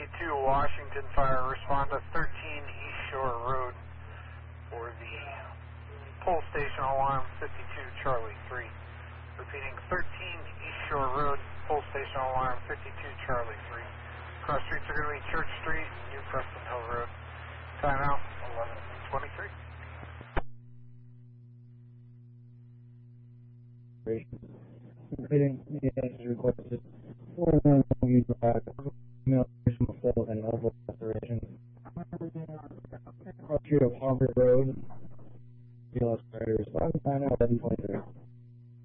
Washington Fire, respond to 13 East Shore Road for the pole station alarm 52 Charlie 3. Repeating, 13 East Shore Road, pole station alarm 52 Charlie 3. Cross streets are going to be Church Street, New Preston Hill Road. Timeout 11:23. Repeating, as requested, 411 use back, full and oval restoration. Cross street of Harvard Road, BLS Fire, respond, timeout 11:23.